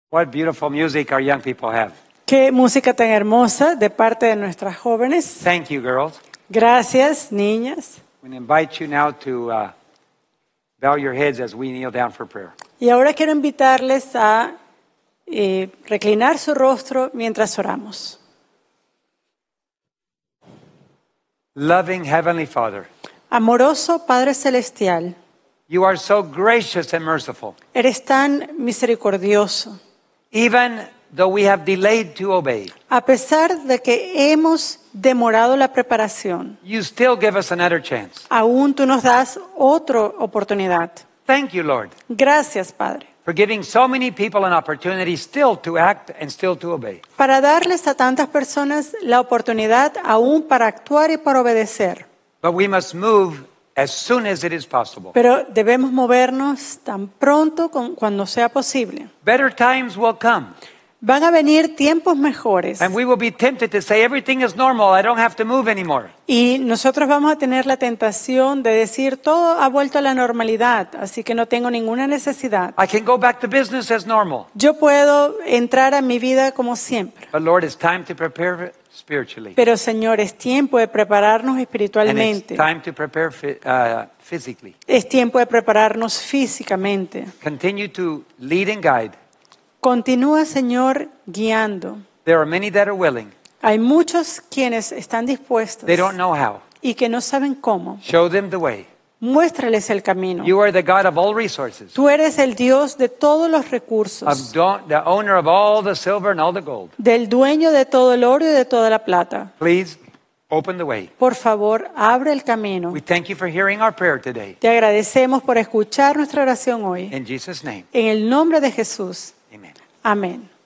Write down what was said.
What beautiful music our young people have. Qué música tan hermosa de parte de nuestras jóvenes. Thank you, girls. Gracias, niñas. We invite you now to bow your heads as we kneel down for prayer. Y ahora quiero invitarles a reclinar su rostro mientras oramos. Loving Heavenly Father, Amoroso Padre Celestial, you are so gracious and merciful. eres tan misericordioso. Even though we have delayed to obey, A pesar de que hemos demorado la preparación, you still give us another chance. aún tú nos das otra oportunidad. Thank you, Lord, Gracias, Padre, for giving so many people an opportunity still to act and still to obey. para darles a tantas personas la oportunidad aún para actuar y para obedecer. But we must move as soon as it is possible. Pero debemos movernos tan pronto cuando sea posible. Better times will come, Van a venir tiempos mejores and we will be tempted to say everything is normal, I don't have to move anymore. y nosotros vamos a tener la tentación de decir todo ha vuelto a la normalidad, así que no tengo ninguna necesidad. I can go back to business as normal. Yo puedo entrar a mi vida como siempre. But Lord, it's time to prepare spiritually. Pero Señor, es tiempo de prepararnos And it's espiritualmente. time to prepare physically. Es tiempo de prepararnos físicamente. Continue to lead and guide. Continúa, Señor, guiando. There are many that are willing. Hay muchos quienes están dispuestos They don't know how. y que no saben cómo. Show them the way. Muéstrales el camino. You are the God of all resources, Tú eres el Dios de todos los recursos, the owner of all the silver and all the gold. del dueño de todo el oro y de toda la plata. Please open the way. Por favor, abre el camino. We thank you for hearing our prayer today. Te agradecemos por escuchar nuestra oración hoy. In Jesus' name, En el nombre de Jesús. amen. Amén.